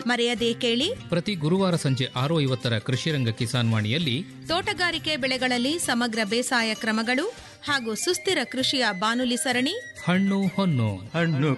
ಮರೆಯದೇ ಕೇಳಿ ಪ್ರತಿ ಗುರುವಾರ ಸಂಜೆ 6:50 ಕೃಷಿರಂಗ ಕಿಸಾನ್ ವಾಣಿಯಲ್ಲಿ ತೋಟಗಾರಿಕೆ ಬೆಳೆಗಳಲ್ಲಿ ಸಮಗ್ರ ಬೇಸಾಯ ಕ್ರಮಗಳು ಹಾಗೂ ಸುಸ್ಥಿರ ಕೃಷಿಯ ಬಾನುಲಿ ಸರಣಿ ಹಣ್ಣು ಹೊನ್ನು. ಹಣ್ಣು